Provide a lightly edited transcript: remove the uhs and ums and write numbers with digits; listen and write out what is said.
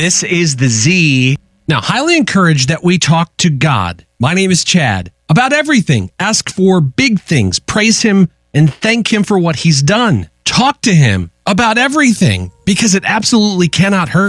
This is the Z. Now, highly encourage that we talk to God. My name is Chad. About everything. Ask for big things. Praise him and thank him for what he's done. Talk to him about everything because it absolutely cannot hurt.